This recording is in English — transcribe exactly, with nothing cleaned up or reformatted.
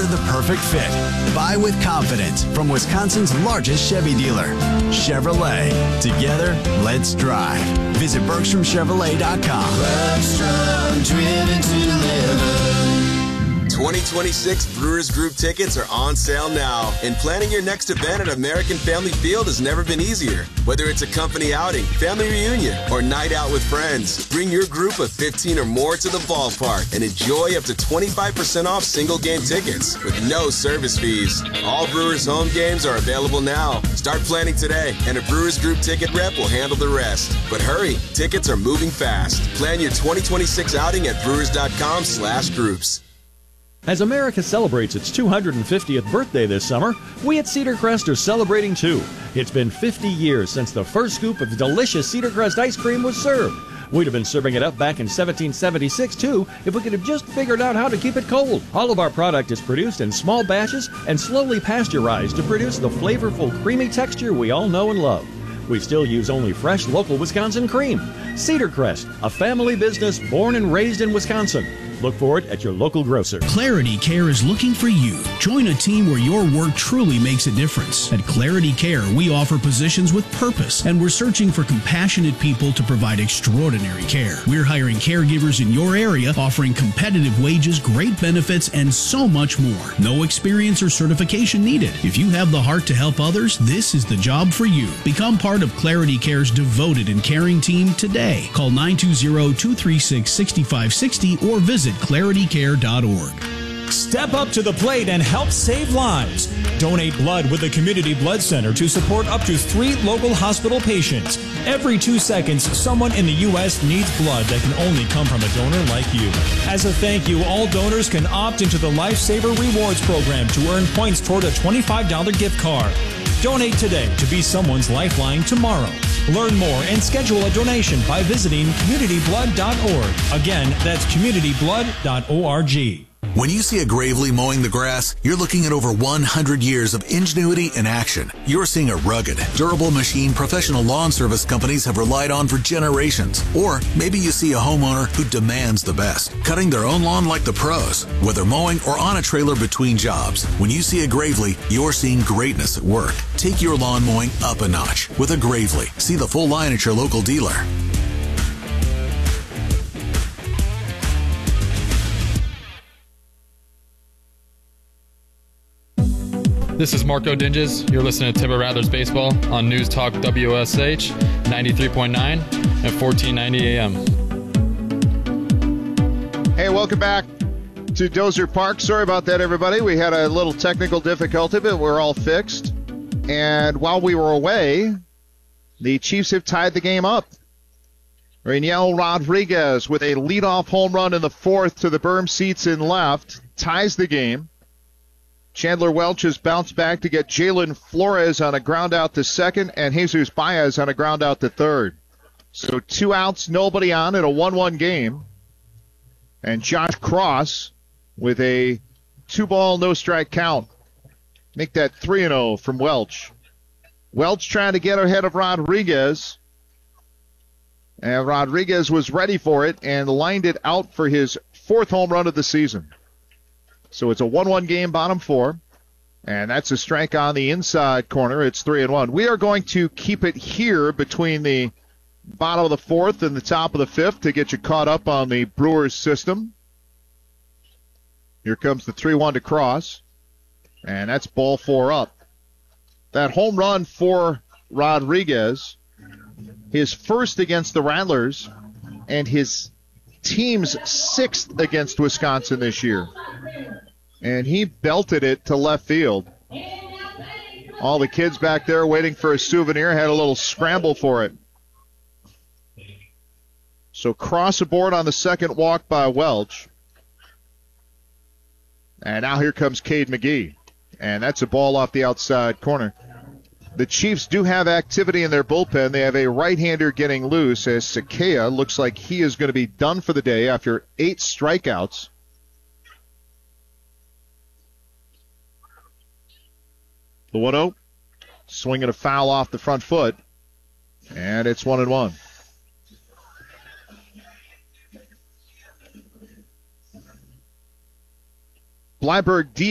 Discover the perfect fit. Buy with confidence from Wisconsin's largest Chevy dealer, Chevrolet. Together, let's drive. Visit Bergstrom Chevrolet dot com. Bergstrom, driven to deliver. twenty twenty-six Brewers Group tickets are on sale now, and planning your next event at American Family Field has never been easier. Whether it's a company outing, family reunion, or night out with friends, bring your group of fifteen or more to the ballpark and enjoy up to twenty-five percent off single game tickets with no service fees. All Brewers home games are available now. Start planning today, and a Brewers Group ticket rep will handle the rest. But hurry, tickets are moving fast. Plan your twenty twenty-six outing at brewers dot com slash groups. As America celebrates its two hundred fiftieth birthday this summer, we at Cedar Crest are celebrating too. It's been fifty years since the first scoop of delicious Cedar Crest ice cream was served. We'd have been serving it up back in seventeen seventy-six too if we could have just figured out how to keep it cold. All of our product is produced in small batches and slowly pasteurized to produce the flavorful, creamy texture we all know and love. We still use only fresh, local Wisconsin cream. Cedar Crest, a family business born and raised in Wisconsin. Look for it at your local grocer. Clarity Care is looking for you. Join a team where your work truly makes a difference. At Clarity Care, we offer positions with purpose, and we're searching for compassionate people to provide extraordinary care. We're hiring caregivers in your area, offering competitive wages, great benefits, and so much more. No experience or certification needed. If you have the heart to help others, this is the job for you. Become part of Clarity Care's devoted and caring team today. Call nine two zero, two three six, six five six zero or visit clarity care dot org. Step up to the plate and help save lives. Donate blood with the Community Blood Center to support up to three local hospital patients. Every two seconds, someone in the U S needs blood that can only come from a donor like you. As a thank you, all donors can opt into the Lifesaver Rewards program to earn points toward a twenty-five dollars gift card. Donate today to be someone's lifeline tomorrow. Learn more and schedule a donation by visiting community blood dot org. Again, that's community blood dot org. When you see a Gravely mowing the grass, you're looking at over one hundred years of ingenuity and action. You're seeing a rugged, durable machine professional lawn service companies have relied on for generations. Or maybe you see a homeowner who demands the best, cutting their own lawn like the pros, whether mowing or on a trailer between jobs. When you see a Gravely, you're seeing greatness at work. Take your lawn mowing up a notch with a Gravely. See the full line at your local dealer. This is Marco Dinges. You're listening to Timber Rattlers Baseball on News Talk W S H ninety-three point nine and fourteen ninety A M. Hey, welcome back to Dozer Park. Sorry about that, everybody. We had a little technical difficulty, but we're all fixed. And while we were away, the Chiefs have tied the game up. Rainiel Rodriguez with a leadoff home run in the fourth to the berm seats in left ties the game. Chandler Welch has bounced back to get Jalen Flores on a ground out to second and Jesus Baez on a ground out to third. So two outs, nobody on in a one one game. And Josh Cross with a two-ball, no-strike count. Make that three and oh from Welch. Welch trying to get ahead of Rodriguez. And Rodriguez was ready for it and lined it out for his fourth home run of the season. So it's a one one game, bottom four. And that's a strike on the inside corner. It's three and one. We are going to keep it here between the bottom of the fourth and the top of the fifth to get you caught up on the Brewers system. Here comes the three one to Cross. And that's ball four up. That home run for Rodriguez, his first against the Rattlers, and his team's sixth against Wisconsin this year. And he belted it to left field. All the kids back there waiting for a souvenir had a little scramble for it. So Cross aboard on the second walk by Welch. And now here comes Cade McGee. And that's a ball off the outside corner. The Chiefs do have activity in their bullpen. They have a right-hander getting loose as Sakea looks like he is going to be done for the day after eight strikeouts. The one oh, swinging a foul off the front foot, and it's one and one. Bleiberg